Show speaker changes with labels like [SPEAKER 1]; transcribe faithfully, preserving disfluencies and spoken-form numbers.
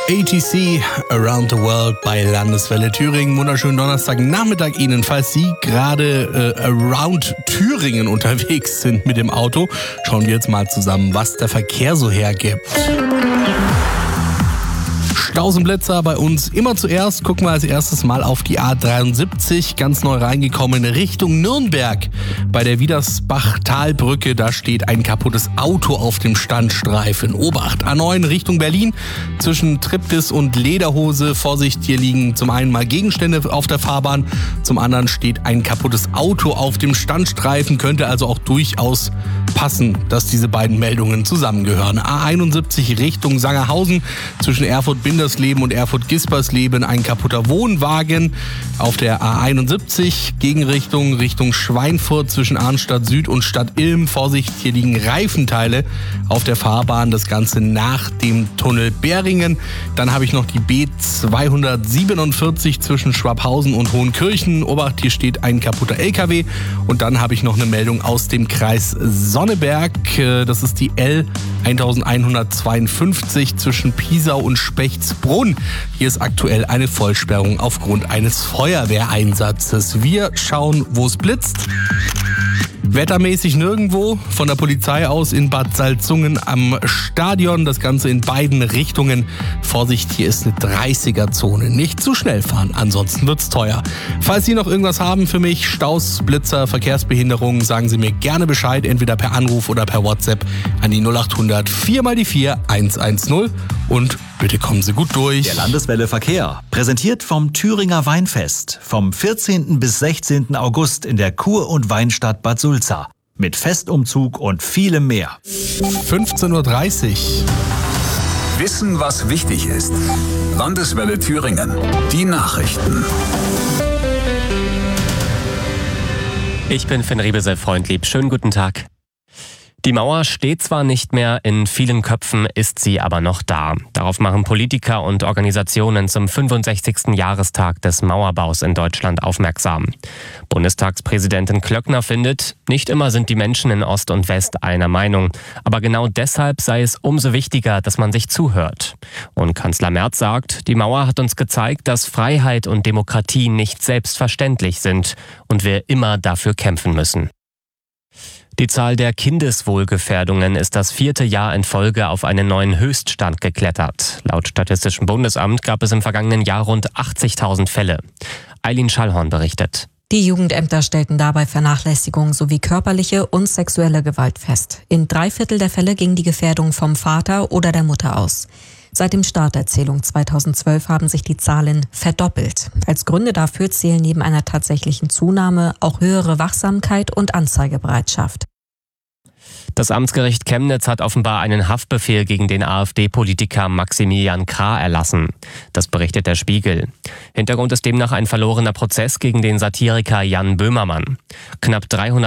[SPEAKER 1] A T C Around the World bei Landeswelle Thüringen. Wunderschönen Donnerstagnachmittag Ihnen, falls Sie gerade äh, around Thüringen unterwegs sind mit dem Auto. Schauen wir jetzt mal zusammen, was der Verkehr so hergibt. Staus und Blitzer bei uns immer zuerst. Gucken wir als erstes mal auf die A dreiundsiebzig, ganz neu reingekommen Richtung Nürnberg. Bei der Widersbach-Talbrücke, da steht ein kaputtes Auto auf dem Standstreifen. Obacht, A neun Richtung Berlin, zwischen Triptis und Lederhose. Vorsicht, hier liegen zum einen mal Gegenstände auf der Fahrbahn, zum anderen steht ein kaputtes Auto auf dem Standstreifen. Könnte also auch durchaus passen, dass diese beiden Meldungen zusammengehören. A einundsiebzig Richtung Sangerhausen, zwischen Erfurt-Bindersleben und Erfurt-Gispersleben ein kaputter Wohnwagen. Auf der A einundsiebzig Gegenrichtung Richtung Schweinfurt zwischen Arnstadt Süd und Stadt Ilm. Vorsicht, hier liegen Reifenteile auf der Fahrbahn. Das Ganze nach dem Tunnel Beringen. Dann habe ich noch die B zweihundertsiebenundvierzig zwischen Schwabhausen und Hohenkirchen. Obacht, hier steht ein kaputter L K W. Und dann habe ich noch eine Meldung aus dem Kreis Sonneberg. Das ist die L elfhundertzweiundfünfzig zwischen Piesau und Spechtsbrunn. Hier ist aktuell eine Vollsperrung aufgrund eines Feuerwehreinsatzes. Wir schauen, wo es blitzt. Wettermäßig nirgendwo. Von der Polizei aus in Bad Salzungen am Stadion. Das Ganze in beiden Richtungen. Vorsicht, hier ist eine dreißiger-Zone. Nicht zu schnell fahren, ansonsten wird's teuer. Falls Sie noch irgendwas haben für mich, Staus, Blitzer, Verkehrsbehinderungen, sagen Sie mir gerne Bescheid, entweder per Anruf oder per WhatsApp an die null achthundert vier mal die vier hundertzehn und bitte kommen Sie gut durch.
[SPEAKER 2] Der Landeswelle Verkehr, präsentiert vom Thüringer Weinfest, vom vierzehnten bis sechzehnten August in der Kur- und Weinstadt Bad Sulza. Mit Festumzug und vielem mehr.
[SPEAKER 1] fünfzehn Uhr dreißig.
[SPEAKER 3] Wissen, was wichtig ist. Landeswelle Thüringen. Die Nachrichten.
[SPEAKER 4] Ich bin Finn Riebesel-Freundlieb. Schönen guten Tag. Die Mauer steht zwar nicht mehr, in vielen Köpfen ist sie aber noch da. Darauf machen Politiker und Organisationen zum fünfundsechzigsten Jahrestag des Mauerbaus in Deutschland aufmerksam. Bundestagspräsidentin Klöckner findet, nicht immer sind die Menschen in Ost und West einer Meinung. Aber genau deshalb sei es umso wichtiger, dass man sich zuhört. Und Kanzler Merz sagt, die Mauer hat uns gezeigt, dass Freiheit und Demokratie nicht selbstverständlich sind und wir immer dafür kämpfen müssen. Die Zahl der Kindeswohlgefährdungen ist das vierte Jahr in Folge auf einen neuen Höchststand geklettert. Laut Statistischem Bundesamt gab es im vergangenen Jahr rund achtzigtausend Fälle. Eileen Schallhorn berichtet.
[SPEAKER 5] Die Jugendämter stellten dabei Vernachlässigung sowie körperliche und sexuelle Gewalt fest. In drei Viertel der Fälle ging die Gefährdung vom Vater oder der Mutter aus. Seit dem Start der Zählung zweitausendzwölf haben sich die Zahlen verdoppelt. Als Gründe dafür zählen neben einer tatsächlichen Zunahme auch höhere Wachsamkeit und Anzeigebereitschaft.
[SPEAKER 4] Das Amtsgericht Chemnitz hat offenbar einen Haftbefehl gegen den AfD-Politiker Maximilian Krah erlassen. Das berichtet der Spiegel. Hintergrund ist demnach ein verlorener Prozess gegen den Satiriker Jan Böhmermann. Knapp dreihundert